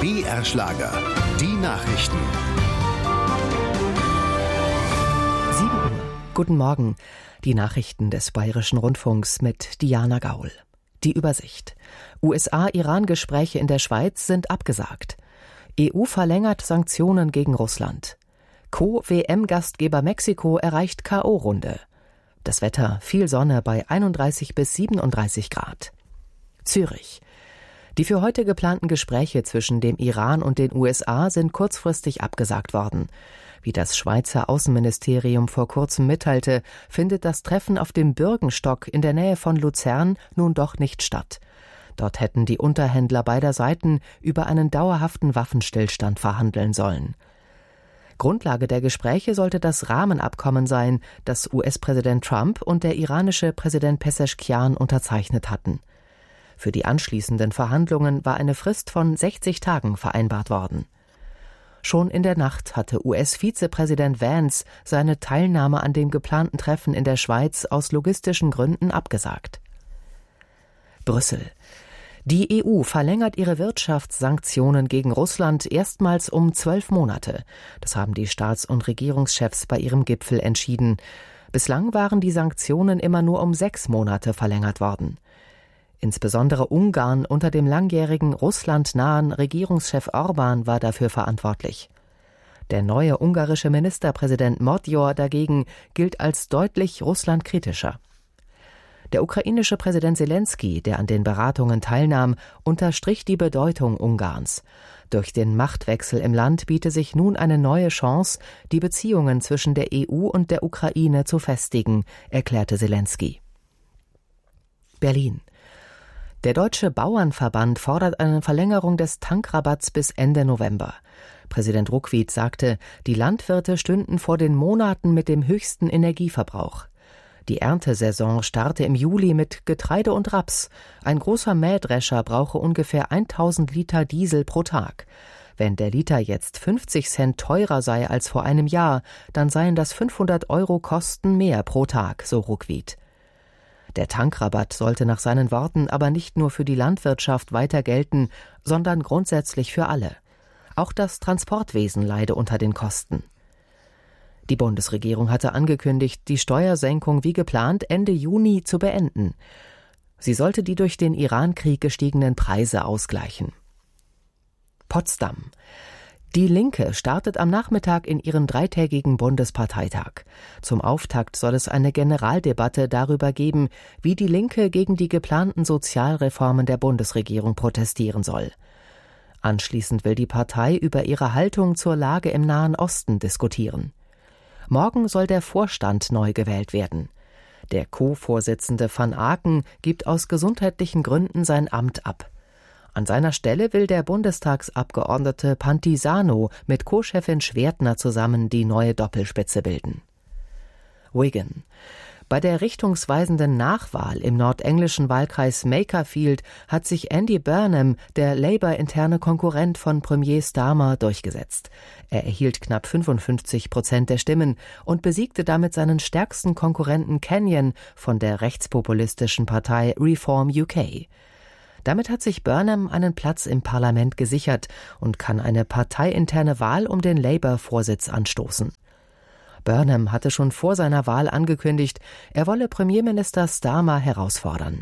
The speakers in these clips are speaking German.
BR Schlager. Die Nachrichten. 7 Uhr. Guten Morgen. Die Nachrichten des Bayerischen Rundfunks mit Diana Gaul. Die Übersicht. USA-Iran-Gespräche in der Schweiz sind abgesagt. EU verlängert Sanktionen gegen Russland. Co-WM-Gastgeber Mexiko erreicht K.O.-Runde. Das Wetter: viel Sonne bei 31 bis 37 Grad. Zürich. Die für heute geplanten Gespräche zwischen dem Iran und den USA sind kurzfristig abgesagt worden. Wie das Schweizer Außenministerium vor kurzem mitteilte, findet das Treffen auf dem Bürgenstock in der Nähe von Luzern nun doch nicht statt. Dort hätten die Unterhändler beider Seiten über einen dauerhaften Waffenstillstand verhandeln sollen. Grundlage der Gespräche sollte das Rahmenabkommen sein, das US-Präsident Trump und der iranische Präsident Pezeschkian unterzeichnet hatten. Für die anschließenden Verhandlungen war eine Frist von 60 Tagen vereinbart worden. Schon in der Nacht hatte US-Vizepräsident Vance seine Teilnahme an dem geplanten Treffen in der Schweiz aus logistischen Gründen abgesagt. Brüssel. Die EU verlängert ihre Wirtschaftssanktionen gegen Russland erstmals um 12 Monate. Das haben die Staats- und Regierungschefs bei ihrem Gipfel entschieden. Bislang waren die Sanktionen immer nur um 6 Monate verlängert worden. Insbesondere Ungarn unter dem langjährigen russlandnahen Regierungschef Orbán war dafür verantwortlich. Der neue ungarische Ministerpräsident Magyar dagegen gilt als deutlich russlandkritischer. Der ukrainische Präsident Selenskyj, der an den Beratungen teilnahm, unterstrich die Bedeutung Ungarns. Durch den Machtwechsel im Land biete sich nun eine neue Chance, die Beziehungen zwischen der EU und der Ukraine zu festigen, erklärte Selenskyj. Berlin. Der Deutsche Bauernverband fordert eine Verlängerung des Tankrabatts bis Ende November. Präsident Ruckwied sagte, die Landwirte stünden vor den Monaten mit dem höchsten Energieverbrauch. Die Erntesaison starte im Juli mit Getreide und Raps. Ein großer Mähdrescher brauche ungefähr 1000 Liter Diesel pro Tag. Wenn der Liter jetzt 50 Cent teurer sei als vor einem Jahr, dann seien das 500 € Kosten mehr pro Tag, so Ruckwied. Der Tankrabatt sollte nach seinen Worten aber nicht nur für die Landwirtschaft weiter gelten, sondern grundsätzlich für alle. Auch das Transportwesen leide unter den Kosten. Die Bundesregierung hatte angekündigt, die Steuersenkung wie geplant Ende Juni zu beenden. Sie sollte die durch den Iran-Krieg gestiegenen Preise ausgleichen. Potsdam. Die Linke startet am Nachmittag in ihren 3-tägigen Bundesparteitag. Zum Auftakt soll es eine Generaldebatte darüber geben, wie die Linke gegen die geplanten Sozialreformen der Bundesregierung protestieren soll. Anschließend will die Partei über ihre Haltung zur Lage im Nahen Osten diskutieren. Morgen soll der Vorstand neu gewählt werden. Der Co-Vorsitzende van Aken gibt aus gesundheitlichen Gründen sein Amt ab. An seiner Stelle will der Bundestagsabgeordnete Pantisano mit Co-Chefin Schwertner zusammen die neue Doppelspitze bilden. Wigan. Bei der richtungsweisenden Nachwahl im nordenglischen Wahlkreis Makerfield hat sich Andy Burnham, der Labour-interne Konkurrent von Premier Starmer, durchgesetzt. Er erhielt knapp 55% der Stimmen und besiegte damit seinen stärksten Konkurrenten Kenyon von der rechtspopulistischen Partei Reform UK. Damit hat sich Burnham einen Platz im Parlament gesichert und kann eine parteiinterne Wahl um den Labour-Vorsitz anstoßen. Burnham hatte schon vor seiner Wahl angekündigt, er wolle Premierminister Starmer herausfordern.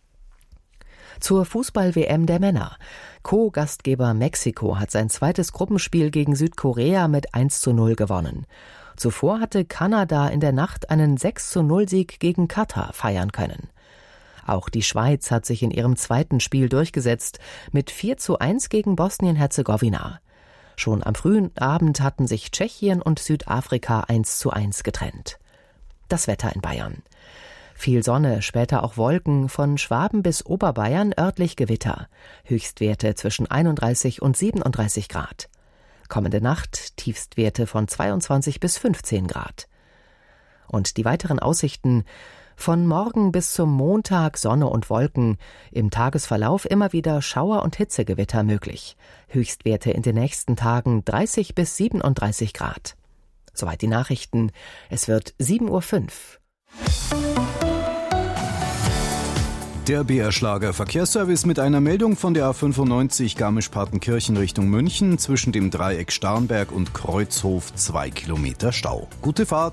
Zur Fußball-WM der Männer. Co-Gastgeber Mexiko hat sein zweites Gruppenspiel gegen Südkorea mit 1:0 gewonnen. Zuvor hatte Kanada in der Nacht einen 6:0-Sieg gegen Katar feiern können. Auch die Schweiz hat sich in ihrem zweiten Spiel durchgesetzt, mit 4:1 gegen Bosnien-Herzegowina. Schon am frühen Abend hatten sich Tschechien und Südafrika 1:1 getrennt. Das Wetter in Bayern. Viel Sonne, später auch Wolken, von Schwaben bis Oberbayern örtlich Gewitter. Höchstwerte zwischen 31 und 37 Grad. Kommende Nacht Tiefstwerte von 22 bis 15 Grad. Und die weiteren Aussichten: von morgen bis zum Montag Sonne und Wolken, im Tagesverlauf immer wieder Schauer- und Hitzegewitter möglich. Höchstwerte in den nächsten Tagen 30 bis 37 Grad. Soweit die Nachrichten. Es wird 7:05 Uhr. Der BR-Schlager Verkehrsservice mit einer Meldung von der A95 Garmisch-Partenkirchen Richtung München. Zwischen dem Dreieck Starnberg und Kreuzhof 2 Kilometer Stau. Gute Fahrt.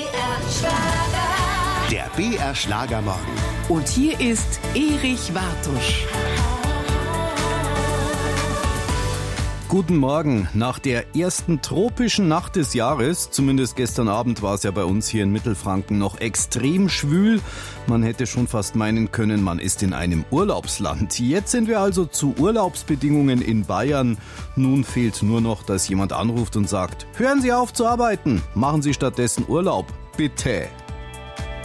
Der BR-Schlagermorgen. Und hier ist Erich Wartusch. Guten Morgen. Nach der ersten tropischen Nacht des Jahres, zumindest gestern Abend war es ja bei uns hier in Mittelfranken noch extrem schwül. Man hätte schon fast meinen können, man ist in einem Urlaubsland. Jetzt sind wir also zu Urlaubsbedingungen in Bayern. Nun fehlt nur noch, dass jemand anruft und sagt, hören Sie auf zu arbeiten, machen Sie stattdessen Urlaub. Bitte.